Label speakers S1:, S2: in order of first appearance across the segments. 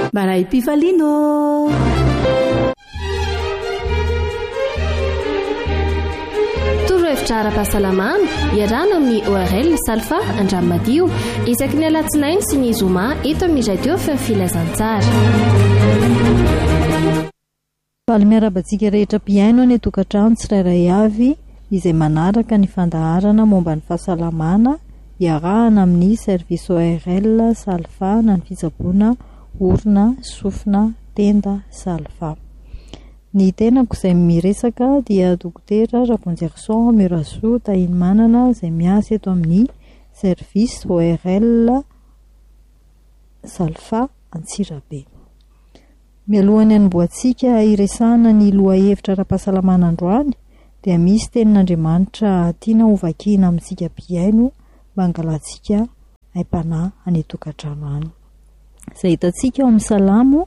S1: Baray Pifalino. Torohevitra ara-pahasalamana iarana amin'ny ORL Salfa Andramadio isaky ny alatsinainy sy ny zoma eto amin'ny radio fm filazantsara.
S2: Faly miarabantsika rehetra mpiaino ny tokantrano tsirairay avy izay manaraka ny fandaharana momba ny fahasalamana iarahana amin'ny service ORL Salfa na ny fitsaboana orona sofina tenda Salfa. Ny tenako izay miresaka dia dokotera Ravonjerson Mirazo Tahiny Manana izay miasa eto amin'ny service ORL Salfa Antsirabe. Mialohany anomboantsika iresahana ny lohahevitra ara-pahasalamana androany dia misy tenin'Andriamanitra tiana hovakiana amintsika mpiaino mba hangalantsika haim-panahy any tokantrano any. Izay hitantsika ao amin'ny Salamo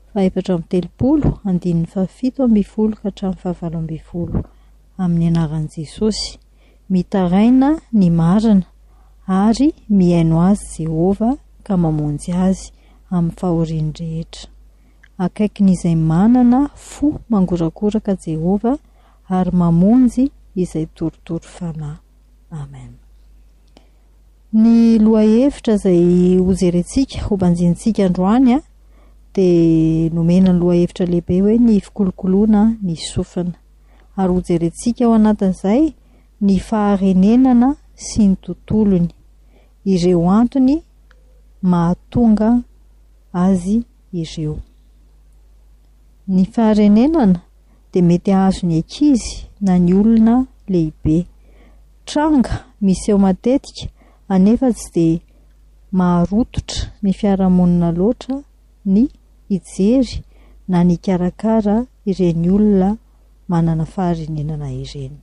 S2: 4:7-7 ka hatramin'ny 7:20 amin'ny anaran'i Jesosy. Mitaraina ny marina ary miaino azy Jehova ka mamonjy azy amin'ny fahoriany rehetra. Akaikin'izay manana fo mangorakoraka Jehova ary mamonjy izay torotoro fanahy. Amen. Ny lohahevitra izay hojerentsika ho banjintsika androany dia nomena ny lohahevitra lehibe hoe ny fikolokoloana ny sofina, ary hojerentsika ao anatin'izay ny faharenenana sy ny tontolony, ireo antony mahatonga azy ireo. Ny faharenenana dia mety ahazo ny ankizy na ny olona lehibe. Tranga misy eo matetika anefa tsy dia maharototra ny fiarahamonina loatra ny ijery na ny karakara ireny olona manana faharenenana ireny.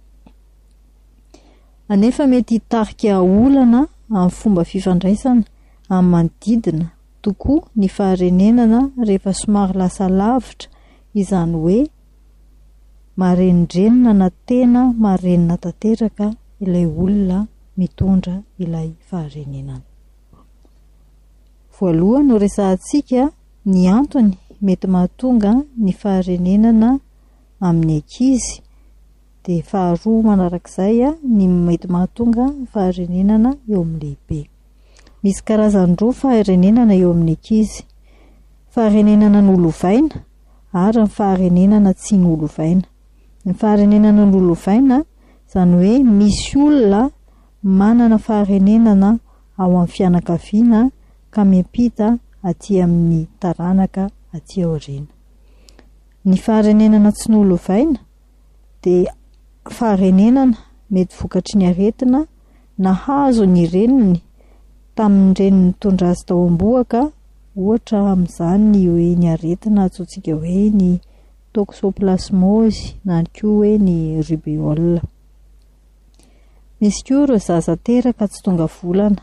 S2: Anefa mety hitarika olana amin'ny fomba fifandraisana amin'ny manodidina tokoa ny faharenenana rehefa somary lasa lavitra, izany hoe marenindrenina na tena marenina tanteraka ilay olona mitondra ilay faharenenana. Voalohany ho resahantsika ny antony mety mahatonga ny faharenenana amin'ny ankizy, dia faharoa manarak'izay ny mety mahatonga faharenenana eo amin'ny lehibe. Misy karazany roa faharenenana eo amin'ny ankizy: faharenenana nolovaina ary ny faharenenana tsy nolovaina. Ny faharenenana nolovaina izany hoe misy olona manana faharenenana ao amin'ny fianakaviana ka miampita aty amin'ny taranaka aty aoriana. Ny faharenenana tsy nolovaina dia faharenenana mety vokatry ny aretina nahazo ny reniny tamin'ny reniny nitondra azy tao am-boaka, ohatra amin'izany ny hoe ny aretina atsotsika hoe ny toxoplasmose na koa hoe ny rubéole. Misy koa ireo zaza teraka tsy tonga volana,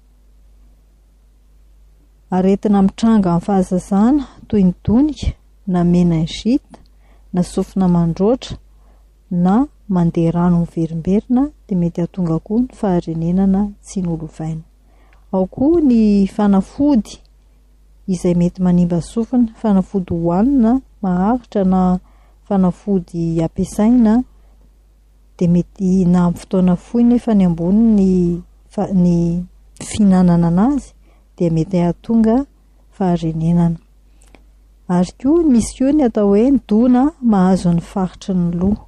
S2: aretina mitranga amin'ny fahazazana toy ny donika na meningite na sofina mandroatra na mandeha rano miverimberina dia mety hahatonga koa ny faharenenana tsy nolovaina. Ao koa ny fanafody izay mety manimba sofina, fanafody hohanina maharitra na fanafody ampiasaina, dia mety na amin'ny fotoana fohy nefa ny ambony ny finanana anazy dia mety hahatonga faharenenana. Ary koa misy koa ny atao hoe ny dona mahazo ny faritry ny loha.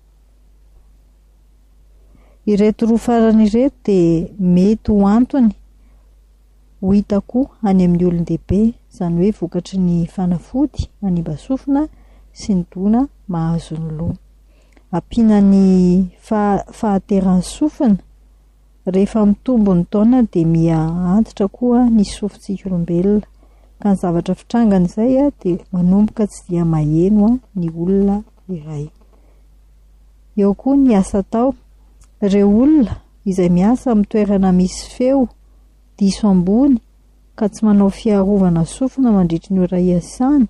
S2: Ireto roa farany ireto dia mety ho antony ho hita koa any amin'ny olon-dehibe, izany hoe vokatry ny fanafody manimba sofina sy ny dona mahazo ny loha. Ampiana ny fahateran'ny sofina rehefa mitombo ny taona dia mia antitra koa ny sofintsika olombelona, ka ny zavatra fitrangana izay dia manomboka tsy dia maheno ny olona iray. Eo koa ny asa tao. Ireo olona izay miasa amin'ny toerana misy feo diso ambony ka tsy manao fiarovana sofina mandritra ny ora iasany,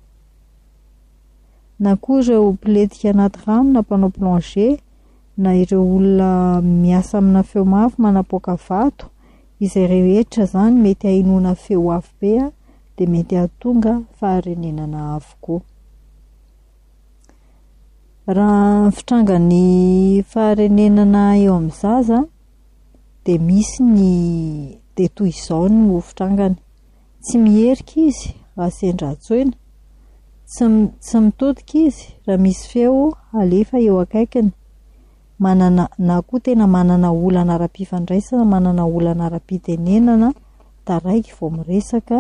S2: na koa ireo mpiletika anaty rano na mpanao plongé, na ireo olona miasa amina feo mafy manapoaka vato, izay rehetra izany mety hainoana feo afo be dia mety hahatonga faharenenana avokoa. Raha fitrangan'ny faharenenana eo amin'ny zaza dia misy dia toy izao no fitrangany: tsy mierika izy raha sendra tsoina, tsy mitodika izy raha misy feo alefa eo akaikiny, na koa tena manana olana ara-pifandraisana, manana olana ara-pitenenana taraiky vao miresaka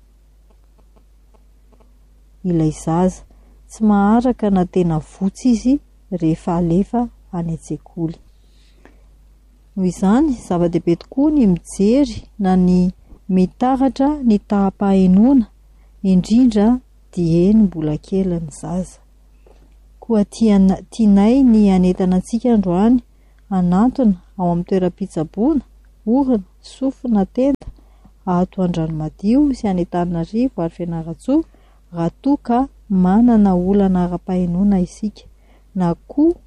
S2: ilay zaza, tsy maharaka na tena votsy izy rehefa alefa any an-tsekoly. Noho izany zava-dehibe tokoa ny mijery na ny mitaratra ny taham-pahainoana, indrindra dieny mbola kely ny zaza. Koa tianay ny anentana antsika androany anantona ao amin'ny toeram-pitsaboana, orana, sofina, tenda, ato Andranomadio sy any Antananarivo ary Fianarantsoa, raha toa ka manana olana ara-pahainoana isika, na koa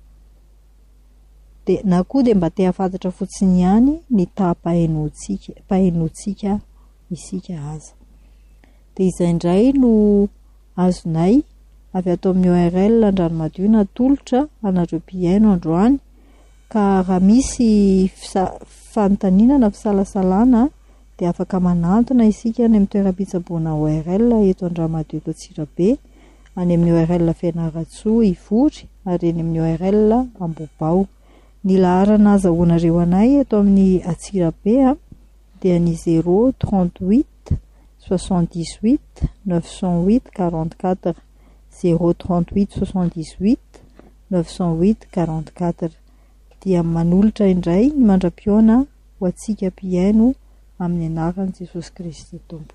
S2: dia mba te hafantatra fotsiny ihany ny taha-pahainoantsika isika aza. Dia izay indray no azonay avy ato amin'ny ORL Andranomadio natolotra anareo mpiaino androany, ka raha misy fanontaniana fisalasalana dia afaka manantona isika any amin'ny toeram-pitsaboana ORL eto Andranomadio eto Antsirabe, any amin'ny ORL Fianarantsoa Ivory ary eny amin'ny ORL Ambobao. Ny laharana azahoanareo anay eto amin'ny Antsirabe dia ny 038 78 908 44 038 78 908 44. Dia manolotra indray ny mandra-pioana ho antsika mpiaino amin'ny anaran'i Jesosy Kristy Tompo.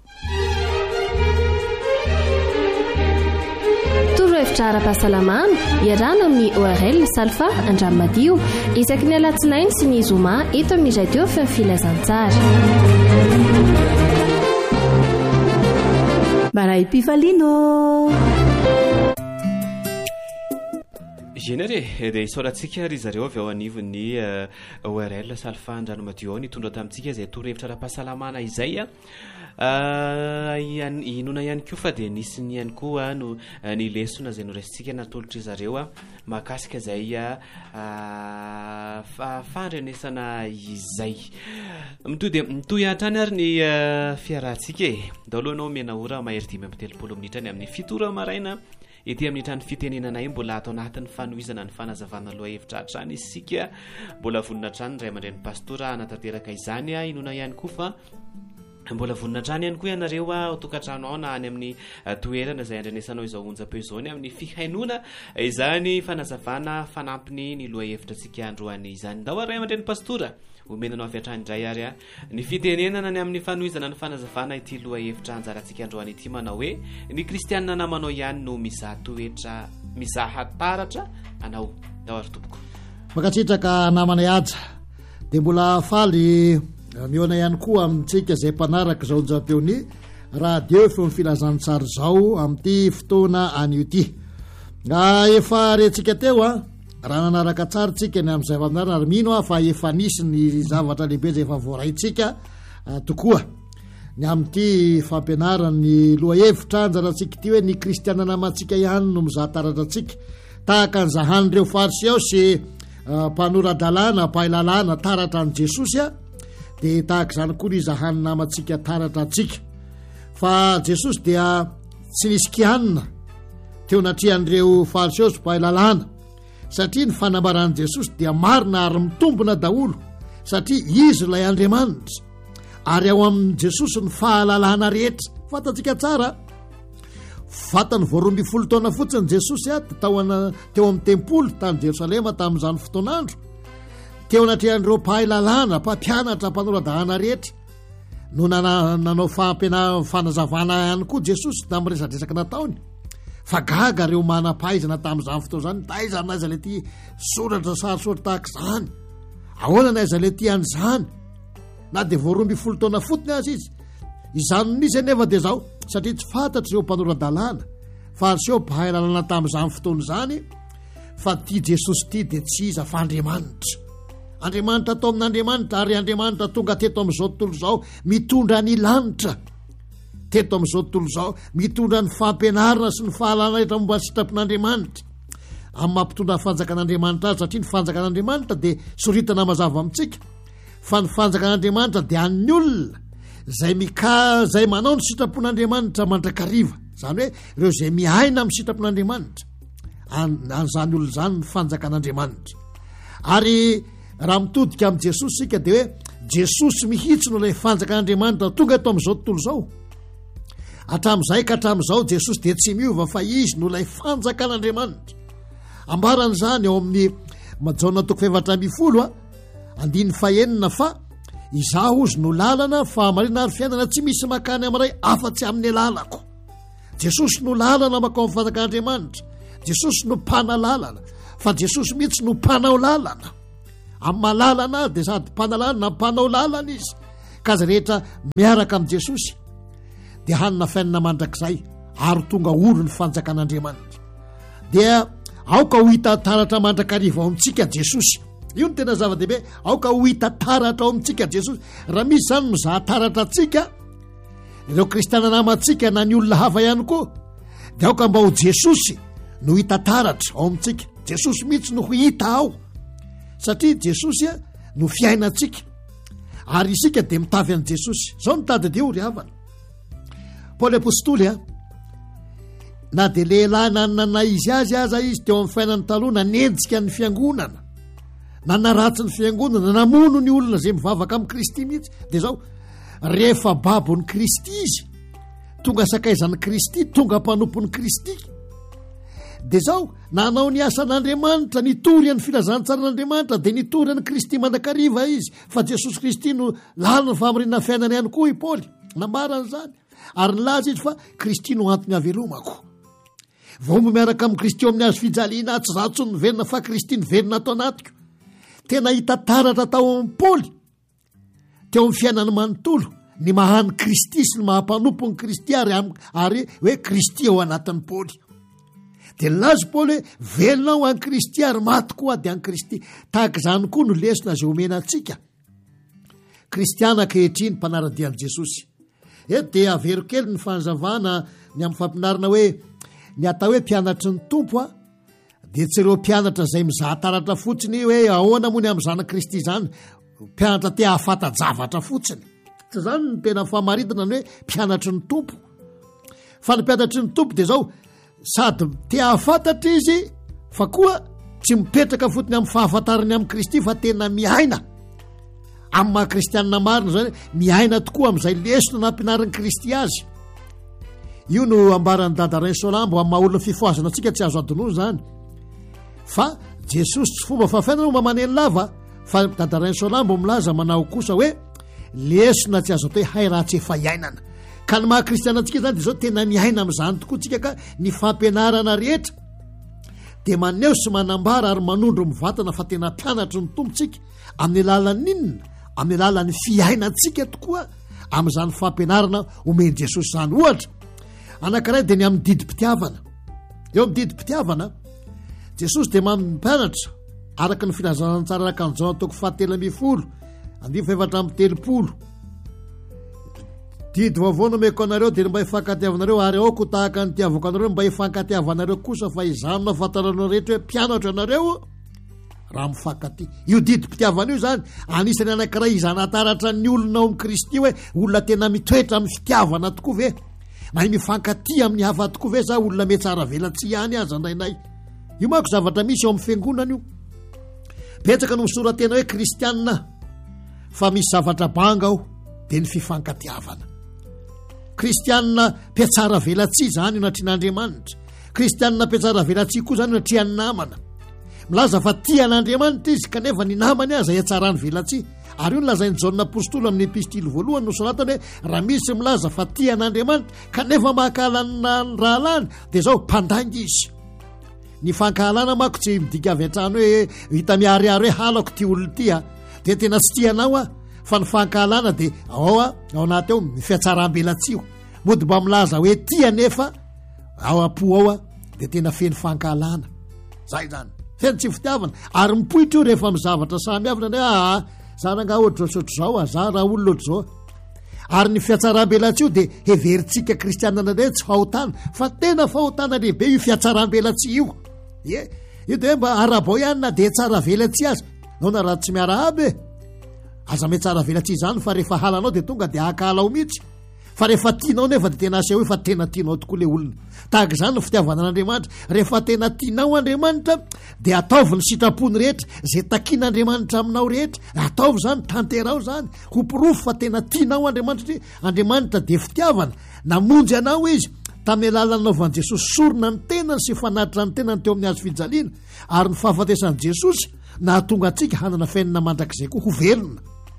S1: Torohevitra ara-pahasalamana iarahana amin'ny ORL Salfa Andranomadio isaky ny alatsinainy sy ny zoma eto amin'ny radio Feo Filazantsara.
S3: Baray Pifalino
S4: Généré dia isaorantsika ry zareo avy ao anivon'ny ORL Salfa Andranomadio nitondra tamintsika izay torohevitra ara-pahasalamana izay inona ihany koa fa dia nisy ihany koa no ny lesona izay noraisitsika natolotra zareo mahakasika izay fandrenesana izay mitoy hatrany ary ny fiarahantsika daholo anao mena ora mahery 5-telopolo minitra ny amin'ny fitoro maraina ety amin'ny trany fitenenanay mbola atao anatin'ny fanohizana ny fanazavana aloha hevitra hatrany isika mbola vonona trany ray aman-dren'ny pastora anatanteraka izany inona ihany koa fa mbola vonina trany ihany koa ianareo tokantrano ao na any amin'ny toerana izay andrenesanao izao onjam-peo izao ny amin'ny fihainoana izany fanazavana fanampiny ny loha hevitra antsika androany izany. Ndao ray aman-dren'ny pastora omenanao avy hatrany indray ary ny fitenenana ny amin'ny fanohizana ny fanazavana ity loha hevitra anjarantsika androany ity manao hoe ny kristianina namanao ihany no mizaha toetra mizaha taratra anao. Ndao ary tompoko
S5: makatsitraka namanay aja dia mbola faly miona ihany koa amintsika izay mpanaraka izao onjam-peony radio feo filazantsara izao amin'ity fotoana anio ity. Efa rentsika teo raha nanaraka tsara tsika ny amin'ny zava-manarana ary mino fa efa nisy ny zavatra lehibe izay efa voaraintsika tokoa ny amin'ity fampianarany loha hevitra anjarantsika ity hoe ny kristianina mantsika ihany no mizaha taratra antsika tahaka ny zahan'ireo fariseo sy mpanorad-dalàna mpahilalàna taratra an' Jesosy dia tahaka izany koa ny zahany namantsika taratra antsika fa Jesosy dia tsy nisy kianina teo natrihan'ireo fariseo sy mpahilalàna satria ny fanambaran'i Jesosy dia marina ary mitombona daholo satria izy ilay Andriamanitra ary ao amin'i Jesosy ny fahalalàna rehetra. Fantatsika tsara vatany 12 taona fotsiny Jesosy teo amin'ny tempolo tany Jerosalema tamin'izany fotoanandro teo natrehan'ireo mpahilalàna mpampianatra mpanorad-dalàna rehetra no nanao fanazavana ihany koa Jesosy tamin'ny resadresaka nataony fa gaga reo manam-pahaizana tamin'izany fotoana izany taizany naiza le ty soratra sarosoratra tahaka izany ahoana naiza le ty an'izany na dia 12 taona fotony azy izy izany nisy anefa dia zao satria tsy fantatry ireo mpanorad-dalàna fariseo mpahilalàna tamin'izany fotoana izany fa ty Jesosy ty dia tsy iza fa Andriamanitra atao amin'Andriamanitra ary Andriamanitra tonga teto amin'izao tontolo izao mitondra ny lanitra teto amin'izao tontolo izao mitondra ny fampianarana sy ny fahalalana etra momba sitrapon'Andriamanitra amin'ny mampitondra fanjakan'Andriamanitra azy satria ny fanjakan'Andriamanitra dia soritana mazava amintsika fa ny fanjakan'Andriamanitra dia an'ny olona zay manao ny sitrapon'Andriamanitra mandrakariva zany hoe ireo zay miaina amin'ny sitrapon'Andriamanitra an'izany olona zany ny fanjakan'Andriamanitra ary raha mitodika amin'i Jesosy sika dia hoe Jesosy mihitsy no ilay fanjakan'Andriamanitra tonga eto amin'izao tontolo izao hatramin'izay ka hatramin'izao Jesosy dia tsy miova fa izy no ilay fanjakan'Andriamanitra ambaran'izany ao amin'ny Jaona 7:10 fa izaho ozy no lalana fahamarina ary fiainana tsy misy makany amin'ray afa-tsy amin'ny lalako. Jesosy no lalana makao amin'ny fanjakan'Andriamanitra. Jesosy no mpana lalana fa Jesosy mihitsy no mpanao lalana amin'ny malalana azy dia sady mpana lalana na mpanao lalana izy ka azy rehetra miaraka amin'ny Jesosy dia hanina fiainana mandrakizay ary tonga olo ny fanjakan'Andriamanitra dia aoka ho hita taratra mandrakariva ao amintsika Jesosy. Io no tena zava-dehibe aoka ho hita taratra ao amintsika Jesosy raha misy zany mizaha taratra atsika ireo kristiana namantsika na ny olona hafa ihany koa dia aoka mba ho Jesosy no hita taratra ao amintsika. Jesosy mihitsy no ho hita ao satria Jesosy no fiainantsika ary isika dia mitavy an'i Jesosy. Zao no tady dia ho ry havana Paoly apôstôly na dia lehilahy nanana izy aza izy teo amin'ny fiainany taloha nanenjika ny fiangonana na naratsy ny fiangonana namono ny olona zay mivavaka amin'ny Kristy mihitsy dia zao rehefa babon'ny Kristy izy tonga sakaizan'ny Kristy tonga mpanompon'ny Kristy dia zao nanao ny asan'Andriamanitra nitory ny filazantsara'Andriamanitra dia nitory ny Kristy mandrakariva izy fa Jesosy Kristy no lalana ny fahamarinana fiainana ihany koa i Paoly nambaran'izany ary nilaza izy fa Kristy no antony avelomako. Vombo miaraka amin'ny Kristy amin'ny azo fijaliana tsy ratso ny verina fa Kristy ny verina atao anatiko. Tena hita taratra tao amin'ny Paoly teo amin'ny fiainany manontolo ny mahany Kristy sy ny mahampanompo ny Kristy ary hoe Kristy ao anatin'ny Paoly dia nilaza Paoly hoe velona ao an'i Kristy ary maty koa ady an'i Kristy. Tahaka izany koa no lesona zay omena antsika kristiana ankehitriny mpanaradian'i Jesosy. Dia avero kely ny fanazavana ny amin'ny fampinarina hoe ny atao hoe mpianatry ny tompo dia tsy ireo mpianatra zay mizaha taratra fotsiny hoe ahoana moa ny amin'ny zanak'i Kristy zany mpianatra te hahafata-javatra fotsiny tsy zany ny tena fahamaritana ny hoe mpianatry ny tompo fa ny mpianatry ny tompo dia zao sady te hahafantatra izy fa koa tsy mipetraka fotony amin'ny fahafantarany amin'ny Kristy fa tena miaina amin'ny maha kristianina marina zany miaina tokoa amin'izay lesona nampinarin'ny Kristy azy. Io no ambaran'ny dadaray Solambo amin'ny maha olona fifoazana antsika tsy azo adonoa zany fa Jesosy tsy fomba fahafiainana no mamaneny lava fa dadaray Solambo milaza manao kosa hoe lesona tsy azo atao hoe hay raha tsy efa iainana ka ny maha kristiana antsika zany dia zao tena miaina amin'izany tokoa tsika ka ny fampianarana rehetra dia maneho sy manambara ary manondro mivatana fa tena mpianatry ny tompontsika amin'ny alalan'inona amin'ny alalan'ny fiainantsika tokoa amin'izany fampianarana omeny Jesosy zany. Ohatra anankiray dia ny amin'ny didim-pitiavana. Eo amin'ny didim-pitiavana Jesosy dia mampianatra araka ny filazantsara araka ny Jaona 7:7 didy vaovao nomeko anareo dia mba hifankatiavanareo ary aoko tahaka ny tiavako anareo mba hifankatiavanareo kosa fa izany nafantaranao rehetra hoe mpianatra anareo raha mifankaty. Io didim-pitiavana io zany anisany anankiray izanataratra ny olona ao amin'ny Kristy hoe olona tena mitoetra amin'ny fitiavana tokoa ve mahay mifankaty amin'ny hafa tokoa ve za olona me tsara velatsy ihany aza indraindray. Io manko zavatra misy ao amin'ny fiangonana io betsaka no misoratena hoe kristianina fa misy zavatra banga ao dia ny fifankatiavana. Kristianina mpiatsara velatsy zany natrin'Andriamanitra. Kristianina mpiatsara velatsy koa zany natrian'ny namana. Milaza fa tian'Andriamanitra izy kanefa ny namany aza hiatsarany velatsy ary io nolazain'ny Jaona apôstôly amin'ny epistily voalohany no soratany hoe raha misy milaza fa tian'Andriamanitra kanefa mahakahalana ny rahalany dia zao mpandangy izy. Ny fankahalana manko tsy midika avy an-trano hoe hita miariary hoe halako ty olona ty dia tena tsy tianao fa ny fankahalana dia ao anaty ao fiatsaram-belatsy io mody mba milaza hoe tia nefa ao apo ao dia tena feny fankahalana zay zany feny tsy fitiavana ary mipoitra io rehefa mizavatra samy avina hoe za ranga ohatr'zao zao za raha olona ohatr'zao ary ny fiatsaram-belatsy io dia heverintsika kristianina indray tsy fahotana fa tena fahotana lehibe io fiatsaram-belatsy io io dia hoe mba arabao ihany na dia tsara velatsy azy nao na raha tsy miaraaby aza me tsara velatsy izany fa rehefa halanao dia tonga dia akalao mihitsy fa rehefa tianao nefa dia tena aseho hoe fa tena tianao tokoa le olona tahaka izany no fitiavana an'Andriamanitra rehefa tena tianao Andriamanitra dia ataovy ny sitrapony rehetra zay takian'Andriamanitra aminao rehetra ataovy zany tanterao zany ho pirofo fa tena tianao Andriamanitra Andriamanitra dia fitiavana namonjy anao izy tamin'ny alalany naovan'i Jesosy sorona ny tenany sy fanatitra ny tenany teo amin'ny hazo fijaliana ary ny fahafatesan'i Jesosy nahatonga antsika hanana fiainana mandrakizay koa ho velona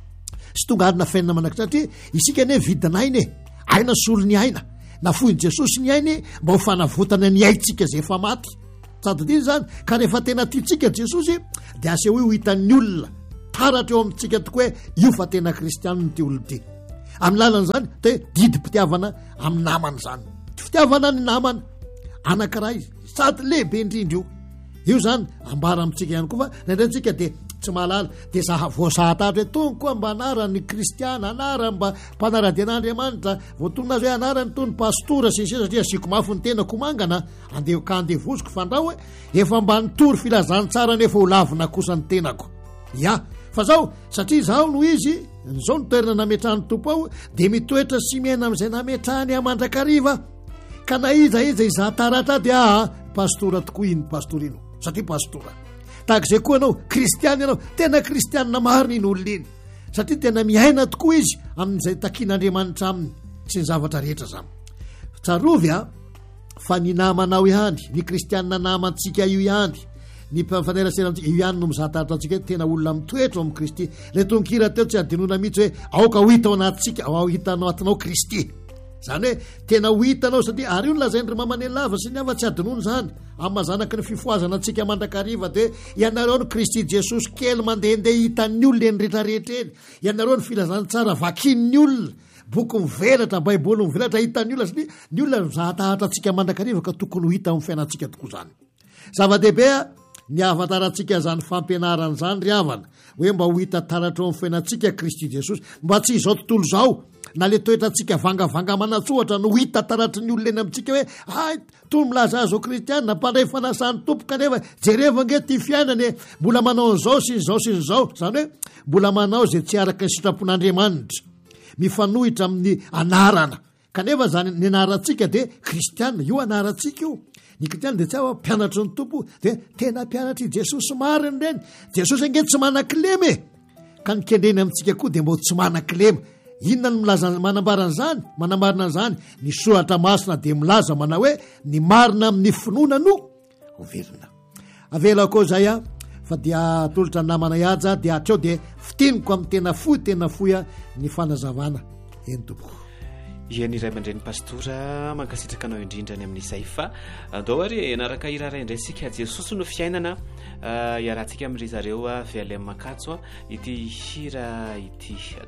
S5: sy tonga hanana fiainana mandrakizay satria isika ane vidinainy aina solo ny aina nafoin'i Jesosy ny ainy mba ho fanavotana ny aintsika zay efa maty tsadidiny zany ka rehefa tena tiantsika Jesosy dia aseho ho hitan'ny olona taratra eo amintsika tokoa hoe io fa tena kristianina ty olona ty amin'ny lalana zany te didim-pitiavana amin'ny namana zany fitiavana ny namana anankiray sady lehibe indrindra io zany ambara amintsika ihany koa fa nandrantsika dia tsy mahalala dia voasahatra hoe tony koa mba anara ny kristiana anara mba mpanaradian'Andriamanitra voatonona azy hoe anara ny tony pastora sy satria asiko mafy ny tena komangana ka andevoziko fandrao hoe efa mba nitory filazantsara nefa ho lavina kosa ny tenako fa zao satria zao no izy zao ny toerana nametrahany tompo ao dia mitoetra sy miaina amin'izay nametrahany amandrakariva ka na iza izataratra dia pastora tokoa iny pastora ino satria pastora tahaka izay koa anao kristiany ianao tena kristianina marina iny olona iny satria tena miaina tokoa izy amin'izay takian'Andriamanitra aminy sy ny zavatra rehetra zany tsarovy fa ny namanao ihany ny kristianina namantsika io ihany ny mpaneraserantsika io ihany no mizahataratra antsika tena olona mitoetra amin'ny Kristy le tonkira teo tsy adinona mihitsy hoe aoka ho hita ao anatintsika ao hitanao atinao Kristy zany hoe tena ho hitanao satria ary io nolazaindry mamane lava sy ny ava tsy adinono zany amin'ny mazanaky ny fifoazana antsika mandrakariva dia ianareo ny Kristy Jesosy kely mandehandeha hitan'ny olona eny rehetrarehetra eny ianareo ny filazany tsara vakin'ny olona boky mivelatra baiboly mivelatra hitan'ny olona satria ny olona mizahatahatra antsika mandrakariva ka tokony ho hita amin'ny fiainantsika tokoa zany zava-dehibe ny avatarantsika zany fampianarana zany ry havana hoe mba ho hita taratra eo amin'ny fiainantsika Kristy Jesosy mba tsy izao tontolo zao na le toetra antsika vangavanga manatsohatra no hita taratry ny olona eny amintsika hoe tony milaza azy ao kristianina mpandray fanasany tompo kanefa jereva nge ty fiainany mbola manao an'izao sy nyzao sy nyzao zany hoe mbola manao zay tsy araka ny sitrapon'Andriamanitra mifanohitra amin'ny anarana kanefa zany ny anarantsika dia kristianina io anarantsika io ny kristianina dia tsy aho mpianatry ny tompo dia tena mpianatry Jesosy mariny reny Jesosy ange tsy manan-kilemy ka nikendreny amintsika koa dia mbo tsy manan-kilema inona ny milaza manambaran'izany manambarina an'izany ny soratra masina dia milaza manao hoe ny marina amin'ny finoana no hoverina avela koa zay fa dia tolotra ny namana ihaja dia hatreo dia fitiniko amin'ny tena foy ny fanazavana eny tompoko
S4: iany iray mandray ny pastora mankasitraka anao indrindrany amin'izay fa andao ary anaraka iraray indray sika Jesosy no fiainana iarahantsika amin'ry zareo veale makatso ity hira ity